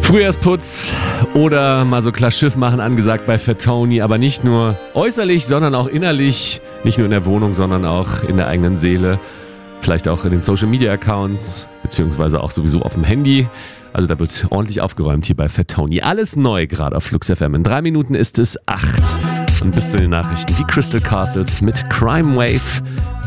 Frühjahrsputz oder mal so klar Schiff machen angesagt bei Fat Tony, aber nicht nur äußerlich, sondern auch innerlich. Nicht nur in der Wohnung, sondern auch in der eigenen Seele. Vielleicht auch in den Social Media Accounts, beziehungsweise auch sowieso auf dem Handy. Also da wird ordentlich aufgeräumt hier bei Fat Tony. Alles neu gerade auf Flux FM. In 3 Minuten ist es 8. Und bis zu den Nachrichten die Crystal Castles mit Crime Wave.